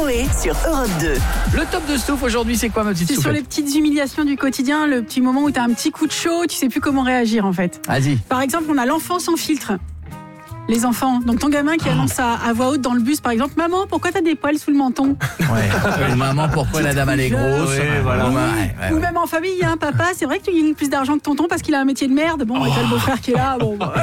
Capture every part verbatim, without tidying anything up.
Coé sur Europe deux. Le top de Stouff aujourd'hui, c'est quoi ma petite C'est sur soufflette? les petites humiliations du quotidien, le petit moment où tu as un petit coup de chaud, tu sais plus comment réagir en fait. Vas-y. Par exemple, on a l'enfant sans filtre. Les enfants. Donc ton gamin qui annonce à, à voix haute dans le bus, par exemple, maman, pourquoi t'as des poils sous le menton? Ouais. Maman, pourquoi la dame elle est grosse? Ouais, voilà. Ouais, ouais, ouais. Ou même en famille, il y a un papa, c'est vrai que tu gagnes plus d'argent que tonton parce qu'il a un métier de merde. Bon, et t'as le beau-frère qui est là, bon, bah,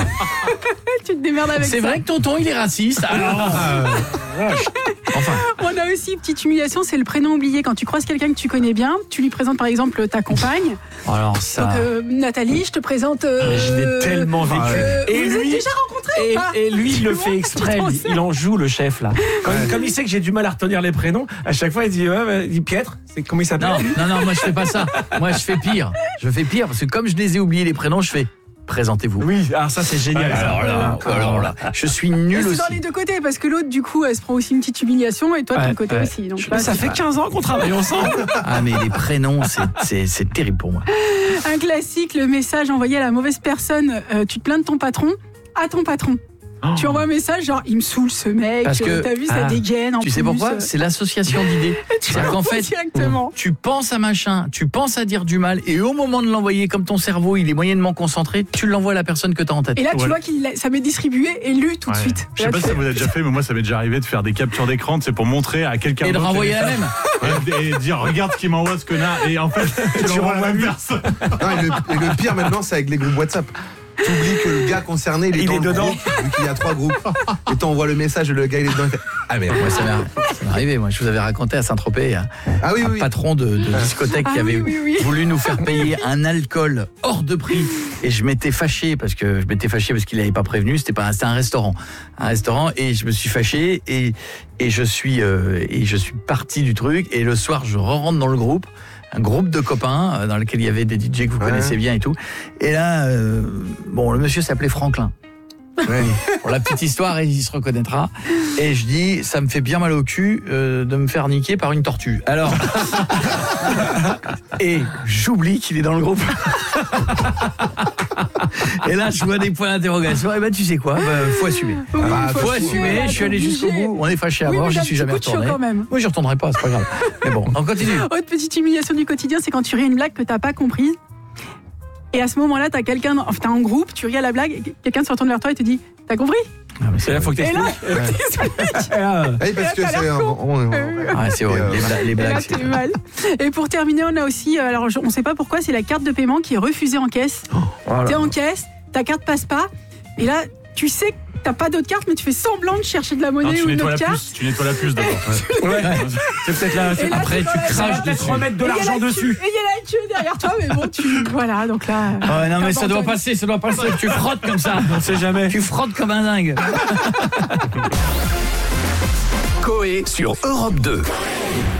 tu te démerdes avec ça. C'est vrai que tonton il est raciste. Alors, euh, enfin. On a aussi une petite humiliation, c'est le prénom oublié. Quand tu croises quelqu'un que tu connais bien, tu lui présentes par exemple ta compagne. Alors ça. Donc euh, Nathalie, je te présente. Euh, Je l'ai tellement vécu. euh, Et vous lui- êtes déjà rencontrés ou Et, pas? et lui, il le Comment fait tu exprès. t'en Il, sers il en joue, le chef, là. Comme, comme il sait que j'ai du mal à retenir les prénoms, à chaque fois, il dit, ouais, ouais, il dit Pietre. C'est comment il s'appelle? Non, non, non, moi je fais pas ça. Moi je fais pire. Je fais pire parce que comme je les ai oubliés les prénoms, je fais présentez-vous. Oui, alors ça, c'est génial. ça. Alors là, alors là, je suis nul C'est aussi. dans les deux côtés parce que l'autre du coup elle se prend aussi une petite humiliation et toi de Ouais, ton côté ouais. aussi. Donc Je- là, ça c'est fait pas- quinze ans qu'on travaille ensemble. Ah mais les prénoms, c'est, c'est, c'est terrible pour moi. Un classique, le message envoyé à la mauvaise personne. Euh, tu te plains de ton patron à ton patron. Tu envoies un message genre il me saoule ce mec. Parce que- euh, t'as vu ça ah, dégaine en Tu sais plus, pourquoi? euh, C'est l'association d'idées. tu C'est-à-dire qu'en l'envoies fait, directement. tu penses à machin, tu penses à dire du mal, et au moment de l'envoyer, comme ton cerveau il est moyennement concentré, tu l'envoies à la personne que tu as en tête. Et là tu Ouais. vois qu'il l'a- ça m'est distribué et lu tout de Ouais. suite. Je sais Là, pas tu si ça fais- vous a déjà fait, mais moi ça m'est déjà arrivé de faire des captures d'écran, c'est pour montrer à quelqu'un Et de d'autre renvoyer les la messages. même. Et, et dire regarde ce qu'il m'envoie ce connard, et en fait tu l'envoies à la même personne. Non, et, le, et le pire maintenant, c'est avec les groupes WhatsApp. Tu oublies que le gars concerné, il est, Il dans est le dedans. groupe, vu qu'il y a trois groupes. Et t'envoies le message, le gars il est dedans. Il fait, ah merde. Moi, ça m'est, ça m'est arrivé. Moi, je vous avais raconté à Saint-Tropez un, Ah oui, un oui. patron de, de discothèque qui Ah avait oui, oui, oui. voulu nous faire payer un alcool hors de prix. Et je m'étais fâché parce que je m'étais fâché parce qu'il n'avait pas prévenu. C'était pas, c'était un restaurant, un restaurant. Et je me suis fâché et et je suis euh, et je suis parti du truc. Et le soir, je re-rentre dans le groupe. Un groupe de copains euh, dans lequel il y avait des D J que vous Ouais. connaissez bien et tout. Et là, euh, bon, le monsieur s'appelait Franklin. Ouais. Pour la petite histoire, il se reconnaîtra. Et je dis, ça me fait bien mal au cul euh, de me faire niquer par une tortue. Alors, et j'oublie qu'il est dans le groupe. Et là, je vois des points d'interrogation. Et ben, tu sais quoi, bah, faut assumer. Oui, Bah, faut faut assumer, assumer. là, Je suis t'es allé jusqu'au obligé. bout. On est fâché à Oui, mort. mais J'y t'as suis un jamais petit coup de chaud retourné. quand même. Moi, j'y retournerai pas. C'est pas grave. Mais bon, on continue. Autre petite humiliation du quotidien, c'est quand tu ris une blague que t'as pas comprise. Et à ce moment-là, t'as quelqu'un, dans- enfin, t'es en groupe, tu ris à la blague, et quelqu'un se retourne vers toi et te dit, t'as compris? Ah, mais C'est c'est là, faut que Et là, t'expliques. Et là, Oui, parce que Et là, t'as c'est. l'air un- con. on- on- Ah, c'est horrible. Les, bla- les Et blagues, là, c'est t'es mal. Et pour terminer, on a aussi, euh, alors je- on sait pas pourquoi, c'est la carte de paiement qui est refusée en caisse. T'es en caisse, ta carte passe pas, et là, tu sais que t'as pas d'autre carte, mais tu fais semblant de chercher de la Non, monnaie tu ou une nettoies la autre carte. puce, tu nettoies la puce d'abord. ouais. C'est peut-être là. Et là, Après, c'est dans tu la- craches Ça va peut-être dessus. remettre de Et il y a l'argent la queue- dessus. Et il y a la queue derrière toi, mais bon, tu. Voilà, donc là. Ouais, non, mais ça doit Abandonne. passer, ça doit passer. Tu frottes comme ça. On sait jamais. Tu frottes comme un dingue. Coé sur Europe deux.